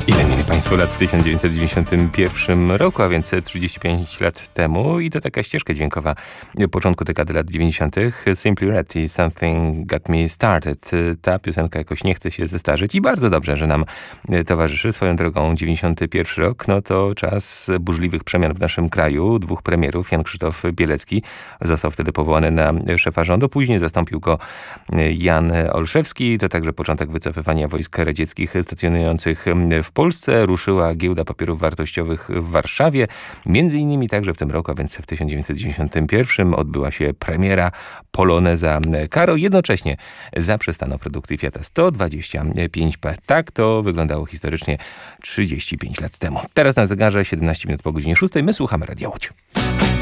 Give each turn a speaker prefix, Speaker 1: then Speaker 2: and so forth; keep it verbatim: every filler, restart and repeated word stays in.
Speaker 1: Ile mieli Państwo lat w tysiąc dziewięćset dziewięćdziesiątym pierwszym roku, a więc trzydzieści pięć lat temu i to taka ścieżka dźwiękowa początku dekady lat dziewięćdziesiątych. Simply Red i Something Got Me Started. Ta piosenka jakoś nie chce się zestarzeć i bardzo dobrze, że nam towarzyszy. Swoją drogą dziewięćdziesiąty pierwszy rok, no to czas burzliwych przemian w naszym kraju. Dwóch premierów. Jan Krzysztof Bielecki został wtedy powołany na szefa rządu. Później zastąpił go Jan Olszewski. To także początek wycofywania wojsk radzieckich stacjonujących w Polsce. Ruszyła giełda papierów wartościowych w Warszawie. Między innymi także w tym roku, a więc w tysiąc dziewięćset dziewięćdziesiątym pierwszym odbyła się premiera Poloneza Karo. Jednocześnie zaprzestano produkcji Fiata sto dwadzieścia pięć P. Tak to wyglądało historycznie trzydzieści pięć lat temu. Teraz na zegarze siedemnaście minut po godzinie szóstej. My słuchamy Radia Łódź.